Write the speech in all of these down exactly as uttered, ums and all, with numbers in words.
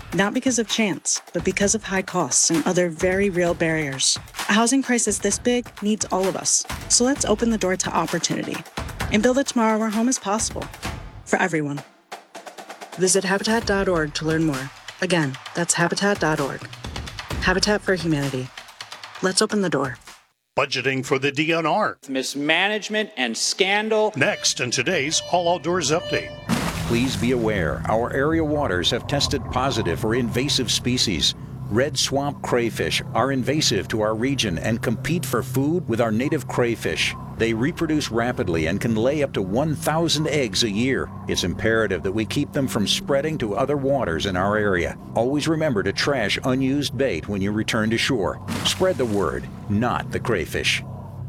Not because of chance, but because of high costs and other very real barriers. A housing crisis this big needs all of us. So let's open the door to opportunity and build a tomorrow where home is possible for everyone. Visit Habitat dot org to learn more. Again, that's Habitat dot org. Habitat for Humanity. Let's open the door. Budgeting for the D N R. Mismanagement and scandal. Next in today's All Outdoors Update. Please be aware, our area waters have tested positive for invasive species. Red swamp crayfish are invasive to our region and compete for food with our native crayfish. They reproduce rapidly and can lay up to one thousand eggs a year. It's imperative that we keep them from spreading to other waters in our area. Always remember to trash unused bait when you return to shore. Spread the word, not the crayfish.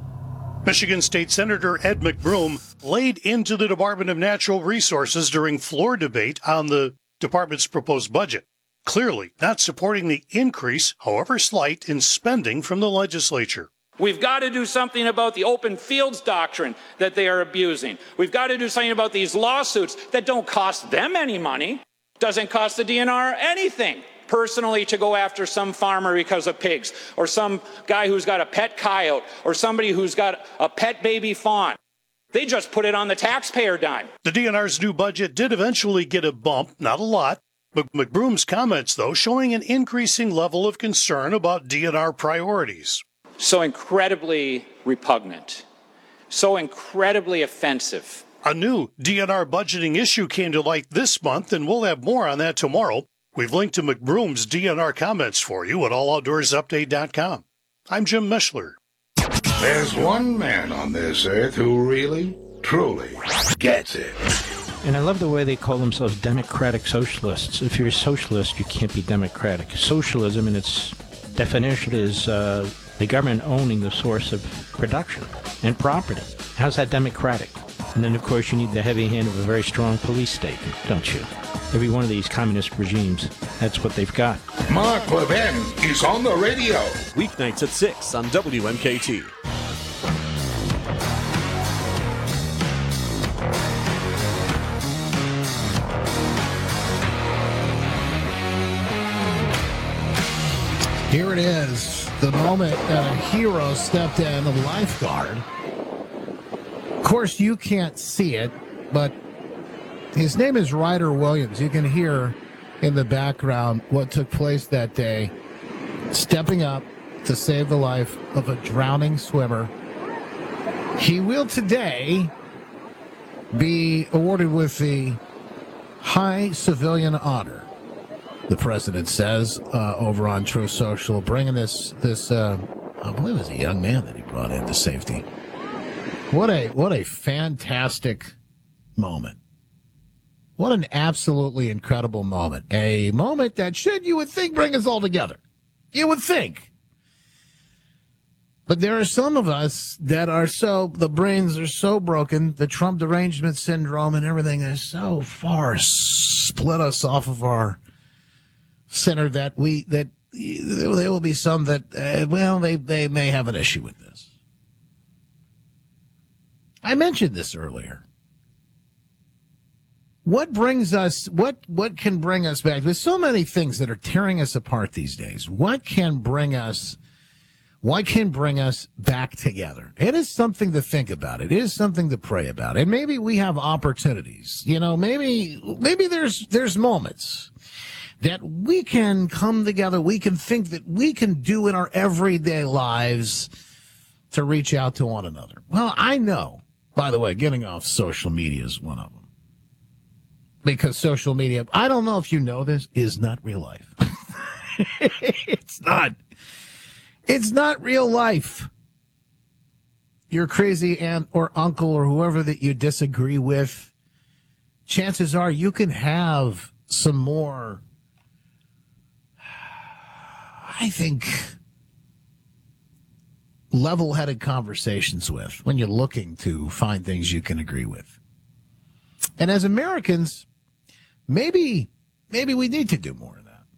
Michigan State Senator Ed McBroom laid into the Department of Natural Resources during floor debate on the department's proposed budget, clearly not supporting the increase, however slight, in spending from the legislature. We've got to do something about the open fields doctrine that they are abusing. We've got to do something about these lawsuits that don't cost them any money. Doesn't cost the D N R anything personally to go after some farmer because of pigs, or some guy who's got a pet coyote, or somebody who's got a pet baby fawn. They just put it on the taxpayer dime. The D N R's new budget did eventually get a bump, not a lot. But McBroom's comments, though, showing an increasing level of concern about D N R priorities. So incredibly repugnant, so incredibly offensive. A new D N R budgeting issue came to light this month, and we'll have more on that tomorrow. We've linked to McBroom's D N R comments for you at all outdoors update dot com. I'm Jim Mishler. There's one man on this earth who really, truly gets it. And I love the way they call themselves democratic socialists. If you're a socialist, you can't be democratic. Socialism, in its definition, is uh, the government owning the source of production and property. How's that democratic? And then, of course, you need the heavy hand of a very strong police state, don't you? Every one of these communist regimes, that's what they've got. Mark Levin is on the radio. Weeknights at six on W M K T. Here it is, the moment that a hero stepped in, a lifeguard. Of course, you can't see it, but his name is Ryder Williams. You can hear in the background what took place that day, stepping up to save the life of a drowning swimmer. He will today be awarded with the High Civilian Honor, the president says, uh, over on Truth Social, bringing this, this uh, I believe it was a young man that he brought into safety. What a, what a fantastic moment. What an absolutely incredible moment. A moment that should, you would think, bring us all together. You would think. But there are some of us that are so, the brains are so broken, the Trump derangement syndrome and everything is so far split us off of our center that we, that there will be some that, uh, well, they, they may have an issue with this. I mentioned this earlier. What brings us, what, what can bring us back? There's so many things that are tearing us apart these days. What can bring us, what can bring us back together? It is something to think about. It is something to pray about. And maybe we have opportunities. You know, maybe, maybe there's, there's moments that we can come together, we can think that we can do in our everyday lives to reach out to one another. Well, I know, by the way, getting off social media is one of them. Because social media, I don't know if you know this, is not real life. It's not. It's not real life. Your crazy aunt or uncle or whoever that you disagree with, chances are you can have some more, I think, level-headed conversations with when you're looking to find things you can agree with. And as Americans, maybe, maybe we need to do more of that.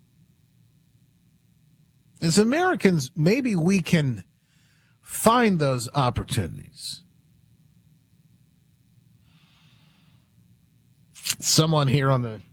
As Americans, maybe we can find those opportunities. Someone here on the